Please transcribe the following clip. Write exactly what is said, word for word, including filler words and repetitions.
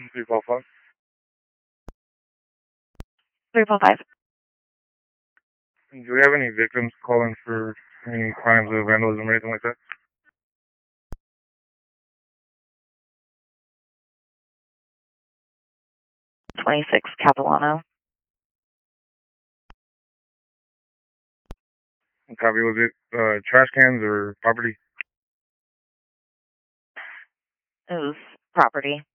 three four five. three four five. Do we have any victims calling for any crimes of vandalism or anything like that? twenty-six Capilano. Copy. Was it uh, trash cans or property? It was property.